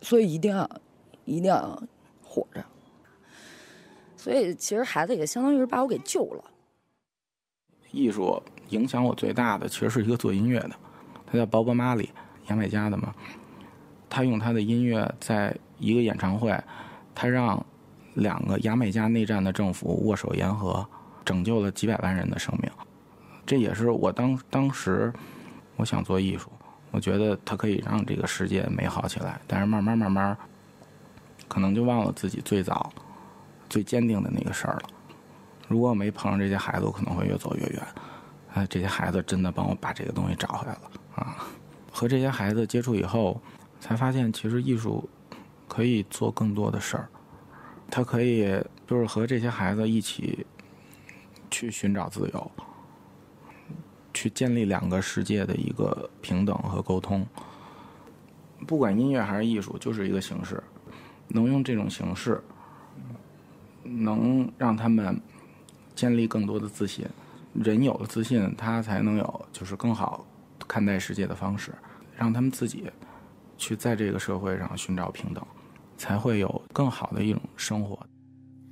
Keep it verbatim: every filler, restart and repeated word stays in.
所以一定要一定要活着。所以其实孩子也相当于是把我给救了。 艺术影响我最大的其实是一个做音乐的，他叫鲍勃·马利，牙买加的嘛。他用他的音乐在一个演唱会，他让两个牙买加内战的政府握手言和，拯救了几百万人的生命。这也是我当当时我想做艺术，我觉得它可以让这个世界美好起来，但是慢慢慢慢可能就忘了自己最早最坚定的那个事儿了。如果我没碰上这些孩子，我可能会越走越远。哎，这些孩子真的帮我把这个东西找回来了啊！和这些孩子接触以后，才发现其实艺术可以做更多的事儿。它可以就是和这些孩子一起去寻找自由，去建立两个世界的一个平等和沟通。不管音乐还是艺术，就是一个形式，能用这种形式能让他们建立更多的自信。人有了自信，他才能有就是更好看待世界的方式，让他们自己去在这个社会上寻找平等，才会有更好的一种生活。